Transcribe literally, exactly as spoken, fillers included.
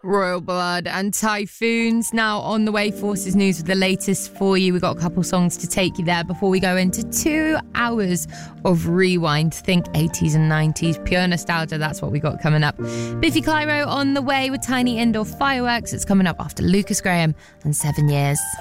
Royal Blood and Typhoons. Now on the way, Forces News with the latest for you. We've got a couple songs to take you there before we go into two hours of rewind. Think eighties and nineties, pure nostalgia. That's what we got coming up. Biffy Clyro on the way with Tiny Indoor Fireworks. It's coming up after Lucas Graham and Seven Years.